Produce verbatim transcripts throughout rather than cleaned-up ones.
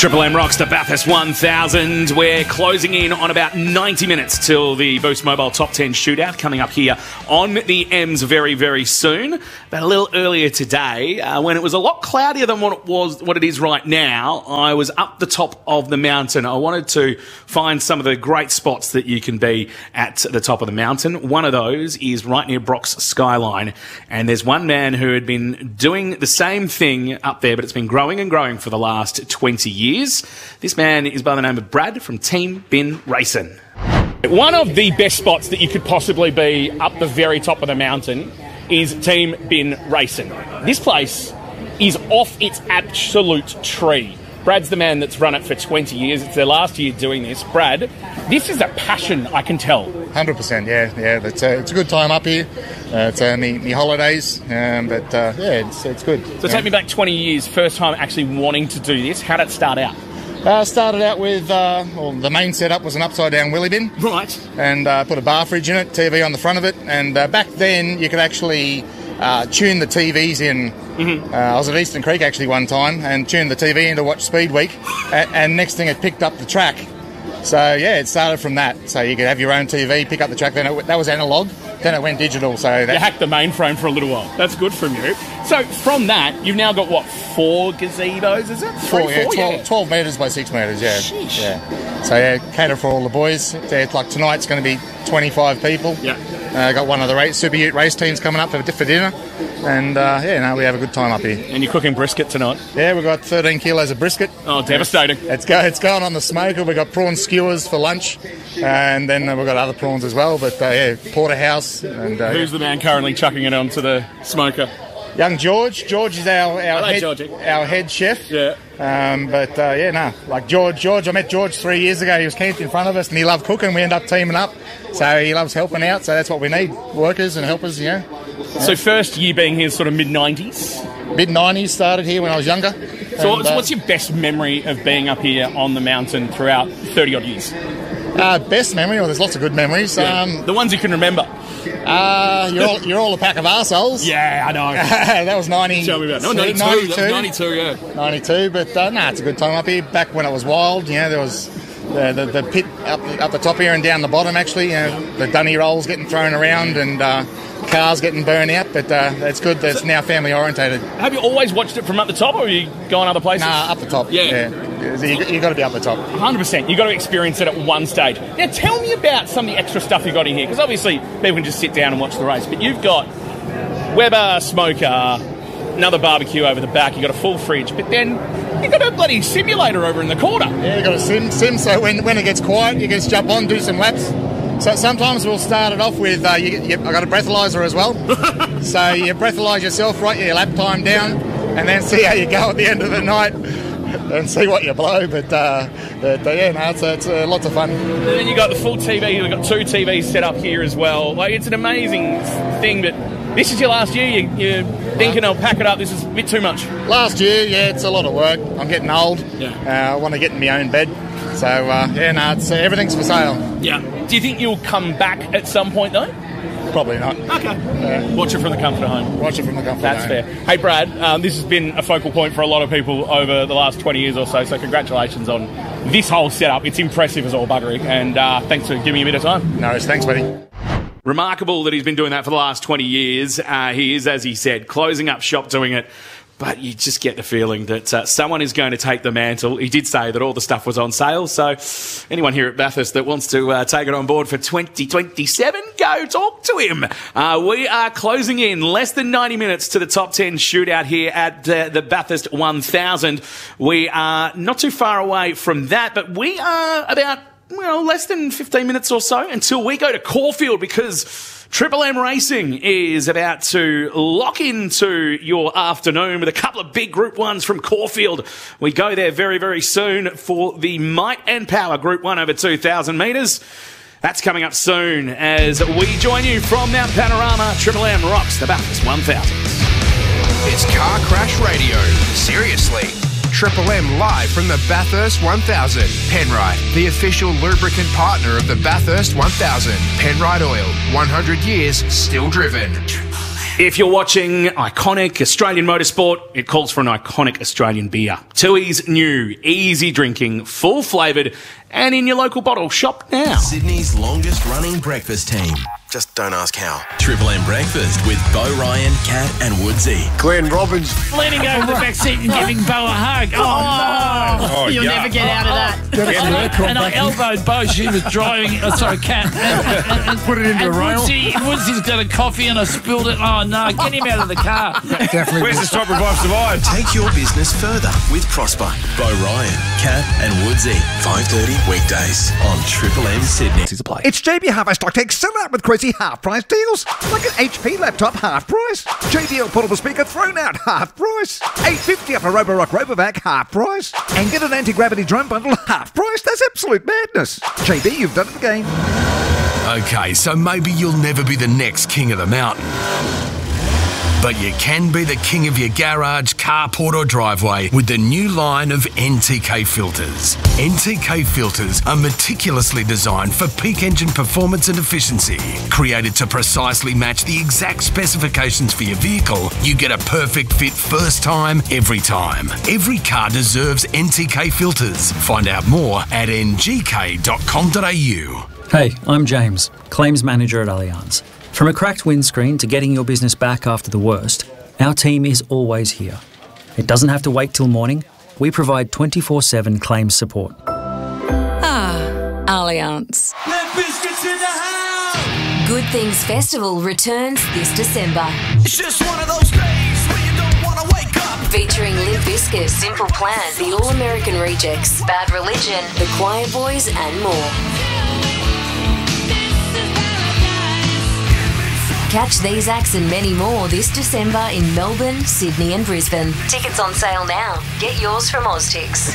Triple M rocks the Bathurst one thousand. We're closing in on about ninety minutes till the Boost Mobile Top ten Shootout coming up here on the M's very, very soon. But a little earlier today, uh, when it was a lot cloudier than what it was, what it is right now, I was up the top of the mountain. I wanted to find some of the great spots that you can be at the top of the mountain. One of those is right near Brock's Skyline. And there's one man who had been doing the same thing up there, but it's been growing and growing for the last twenty years. This man is by the name of Brad from Team Bin Racing. One of the best spots that you could possibly be up the very top of the mountain is Team Bin Racing. This place is off its absolute tree. Brad's the man that's run it for twenty years. It's their last year doing this. Brad, this is a passion, I can tell. one hundred percent, yeah. yeah. It's, a, it's a good time up here. Uh, it's uh, me, me holidays, um, but uh, yeah, it's, it's good. So yeah. Take me back twenty years, first time actually wanting to do this. How did it start out? Uh, started out with, uh, well, the main setup was an upside-down wheelie bin. Right. And uh, put a bar fridge in it, T V on the front of it. And uh, back then, you could actually uh, tune the T Vs in. Mm-hmm. Uh, I was at Eastern Creek actually one time and tuned the T V in to watch Speed Week. and, and next thing, it picked up the track. So, yeah, it started from that. So you could have your own T V, pick up the track. Then it, that was analog. Then it went digital. So that, you hacked the mainframe for a little while. That's good from you. So from that, you've now got, what, four gazebos, is it? Four, Three, yeah, four, twelve, yeah. twelve metres by six metres, yeah. Sheesh. yeah. So, yeah, cater for all the boys. Yeah, like tonight's going to be twenty-five people. Yeah. Uh, got one of the race, Super Ute race teams coming up for, for dinner. And, uh, yeah, no, we have a good time up here. And you're cooking brisket tonight? Yeah, we've got thirteen kilos of brisket. Oh, devastating. It's, go, it's going on the smoker. We've got prawn skewers for lunch. And then uh, we've got other prawns as well. But, uh, yeah, porterhouse. And, uh, Who's the man currently chucking it onto the smoker? Young George. George is our, our, Hello, head, Georgie. our head chef. Yeah. Um, but, uh, yeah, no, like George, George, I met George three years ago. He was camped in front of us and he loved cooking. We ended up teaming up. So he loves helping out. So that's what we need, workers and helpers, you know. So first year being here sort of mid nineties? mid nineties, started here when I was younger. So, and, so uh, what's your best memory of being up here on the mountain throughout thirty odd years? Uh, best memory? Well, there's lots of good memories. Yeah. Um, the ones you can remember. Uh, you're all you're all a pack of arseholes. Yeah, I know. That was ninety. Tell me about it. No, ninety-two. ninety-two. That was ninety-two, yeah. ninety-two, but uh, nah, it's a good time up here. Back when it was wild, you know, there was the the, the pit up up the top here and down the bottom. Actually, you know, the dunny rolls getting thrown around and uh, cars getting burned out. But uh, it's good that it's now family orientated. Have you always watched it from up the top, or have you gone other places? Nah, up the top. Yeah. yeah. You you got to be up the top. one hundred percent. You've got to experience it at one stage. Now, tell me about some of the extra stuff you've got in here, because obviously people can just sit down and watch the race, but you've got Weber smoker, another barbecue over the back, you've got a full fridge, but then you've got a bloody simulator over in the corner. Yeah, you've got a sim, sim so when, when it gets quiet, you can just jump on, do some laps. So sometimes we'll start it off with, uh, you, you, I've got a breathalyzer as well. So you breathalyze yourself, write your lap time down, and then see how you go at the end of the night. And see what you blow, but, uh, but uh, yeah, no, it's, it's uh, lots of fun. And then you got the full T V. We've got two T Vs set up here as well. Like, it's an amazing thing. But this is your last year. You, you're thinking, I'll pack it up. This is a bit too much. Last year, yeah, it's a lot of work. I'm getting old. Yeah. Uh, I want to get in my own bed. So uh, yeah, no, it's uh, everything's for sale. Yeah. Do you think you'll come back at some point though? Probably not. Okay. Yeah. Watch it from the comfort of home. Watch it from the comfort That's of home. fair. Hey, Brad, um, this has been a focal point for a lot of people over the last twenty years or so, so congratulations on this whole setup. It's impressive as all buggery, and uh, thanks for giving me a bit of time. No, thanks, buddy. Remarkable that he's been doing that for the last twenty years. Uh, he is, as he said, closing up shop doing it. But you just get the feeling that uh, someone is going to take the mantle. He did say that all the stuff was on sale, so anyone here at Bathurst that wants to uh, take it on board for twenty twenty-seven, go talk to him. Uh, we are closing in less than ninety minutes to the top ten shootout here at uh, the Bathurst one thousand. We are not too far away from that, but we are about, well, less than fifteen minutes or so until we go to Caulfield, because Triple M Racing is about to lock into your afternoon with a couple of big Group ones from Caulfield. We go there very, very soon for the Might and Power Group one over two thousand metres. That's coming up soon as we join you from Mount Panorama. Triple M rocks the Bathurst one thousand. It's Car Crash Radio. Seriously. Triple M live from the Bathurst one thousand. Penrite, the official lubricant partner of the Bathurst one thousand. Penrite Oil, one hundred years still driven. Triple M. If you're watching iconic Australian motorsport, it calls for an iconic Australian beer. Tooheys new, easy drinking, full flavoured, and in your local bottle shop now. Sydney's longest running breakfast team. Just don't ask how. Triple M Breakfast with Bo Ryan, Kat and Woodsy. Glenn Robbins. Leaning over the back seat and giving Bo a hug. Oh, no. Oh, You'll yeah. never get out of that. And I, and I elbowed Bo. She was driving. Oh, sorry, Kat. And, and, and, Put it into and the rail. Woodsy, Woodsy's got a coffee and I spilled it. Oh, no. Get him out of the car. Definitely. Where's the stop revive survive? Take your business further with Prosper. Bo Ryan, Kat and Woodsy. five thirty weekdays on Triple M Sydney. It's J B Hi-Fi Stock Take sell out with crazy half price deals. Like an H P laptop half price. J B L portable speaker thrown out half price. eight fifty up a Roborock Robovac half price. And get an anti-gravity drone bundle half price. That's absolute madness. J B, you've done it again. Okay, so maybe you'll never be the next king of the mountain. But you can be the king of your garage, carport or driveway with the new line of N T K filters. N T K filters are meticulously designed for peak engine performance and efficiency. Created to precisely match the exact specifications for your vehicle, you get a perfect fit first time, every time. Every car deserves N T K filters. Find out more at n g k dot com dot a u. Hey, I'm James, Claims Manager at Allianz. From a cracked windscreen to getting your business back after the worst, our team is always here. It doesn't have to wait till morning. We provide twenty-four seven claims support. Ah, Allianz. Good Things Festival returns this December. It's just one of those days where you don't want to wake up. Featuring Limp Bizkit, Simple Plan, The All American Rejects, Bad Religion, The Choir Boys and more. Catch these acts and many more this December in Melbourne, Sydney and Brisbane. Tickets on sale now. Get yours from Oztix.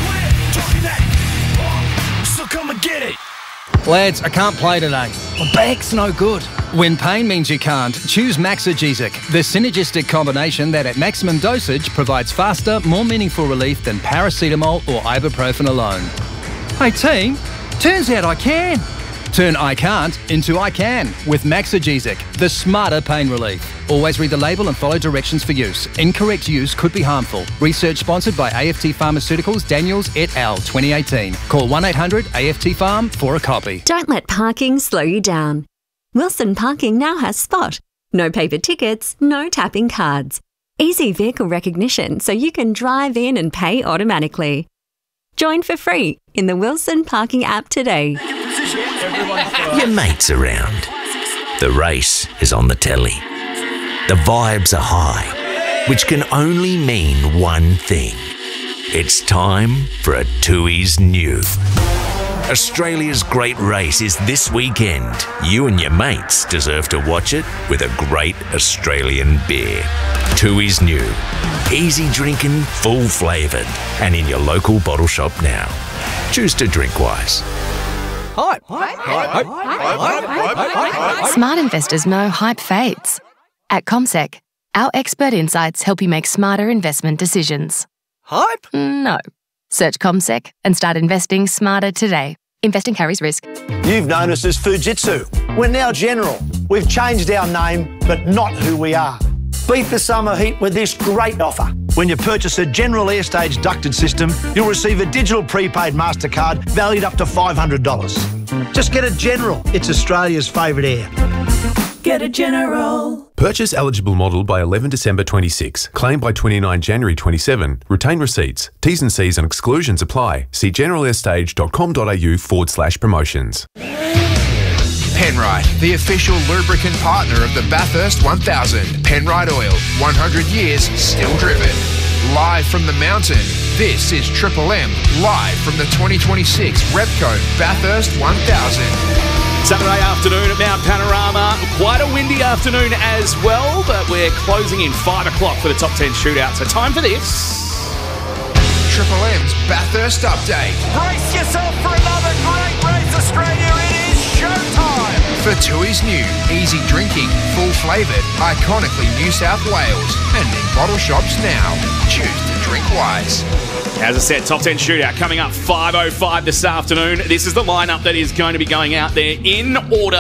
So come and get it. Lads, I can't play today. My back's no good. When pain means you can't, choose Maxigesic, the synergistic combination that at maximum dosage provides faster, more meaningful relief than paracetamol or ibuprofen alone. Hey team, turns out I can. Turn I can't into I can with Maxigesic, the smarter pain relief. Always read the label and follow directions for use. Incorrect use could be harmful. Research sponsored by A F T Pharmaceuticals, Daniels et al. twenty eighteen. Call one eight hundred A F T Pharm for a copy. Don't let parking slow you down. Wilson Parking now has Spot. No paper tickets, no tapping cards. Easy vehicle recognition so you can drive in and pay automatically. Join for free in the Wilson Parking app today. Your mate's around. The race is on the telly. The vibes are high, which can only mean one thing. It's time for a Tooheys New. Australia's great race is this weekend. You and your mates deserve to watch it with a great Australian beer. Tooheys New. Easy drinking, full flavoured, and in your local bottle shop now. Choose to drink wise. Hype. Hype. Hype. Hype. Smart investors know hype fades. At CommSec, our expert insights help you make smarter investment decisions. Hype? No. Search CommSec and start investing smarter today. Investing carries risk. You've known us as Fujitsu. We're now General. We've changed our name, but not who we are. Beat the summer heat with this great offer. When you purchase a General Airstage ducted system, you'll receive a digital prepaid MasterCard valued up to five hundred dollars. Just get a General. It's Australia's favourite air. Get a General. Purchase eligible model by eleven December twenty-six. Claim by twenty-nine January twenty-seven. Retain receipts. T's and C's and exclusions apply. See generalairstage.com.au forward slash promotions. Penrite, the official lubricant partner of the Bathurst one thousand. Penrite Oil, one hundred years still driven. Live from the mountain, this is Triple M, live from the twenty twenty-six Repco Bathurst one thousand. Saturday afternoon at Mount Panorama. Quite a windy afternoon as well, but we're closing in five o'clock for the top ten shootout. So time for this. Triple M's Bathurst update. Brace yourself for another great race, Australia. It is showtime. For Tooheys New, easy drinking, full flavoured, iconically New South Wales, and in bottle shops now. Choose to drink wise. As I said, top ten shootout coming up five oh five this afternoon. This is the lineup that is going to be going out there in order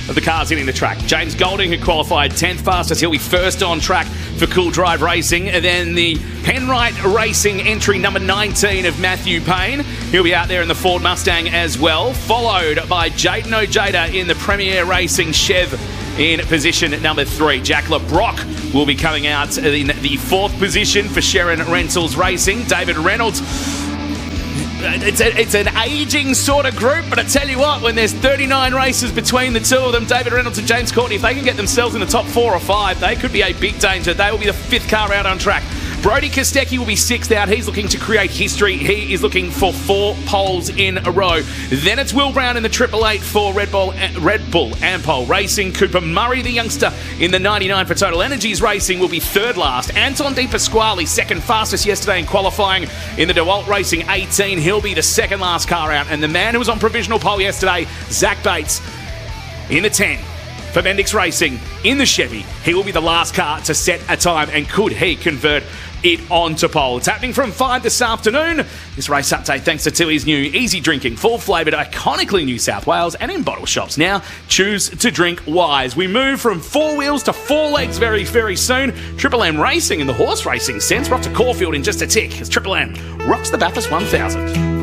of the cars hitting the track. James Golding, who qualified tenth fastest, he'll be first on track for Cool Drive Racing. And then the Penrite Racing entry number nineteen of Matthew Payne. He'll be out there in the Ford Mustang as well, followed by Jayden Ojeda in the Premier Racing Chev in position number three. Jack LeBrock will be coming out in the fourth position for Sharon Rentals Racing. David Reynolds, it's, a, it's an ageing sort of group, but I tell you what, when there's thirty-nine races between the two of them, David Reynolds and James Courtney, if they can get themselves in the top four or five, they could be a big danger. They will be the fifth car out on track. Brody Kostecki will be sixth out. He's looking to create history. He is looking for four poles in a row. Then it's Will Brown in the Triple Eight for Red Bull, Red Bull Ampol Racing. Cooper Murray, the youngster, in the ninety-nine for Total Energies Racing, will be third last. Anton Di Pasquale, second fastest yesterday in qualifying in the DeWalt Racing eighteen. He'll be the second last car out. And the man who was on provisional pole yesterday, Zach Bates, in the ten. For Bendix Racing in the Chevy, he will be the last car to set a time, and could he convert it onto pole? It's happening from five this afternoon. This race update thanks to Tilly's new easy drinking, full flavoured, iconically New South Wales and in bottle shops. Now choose to drink wise. We move from four wheels to four legs very, very soon. Triple M Racing in the horse racing sense. We're off to Caulfield in just a tick as Triple M rocks the Bathurst one thousand.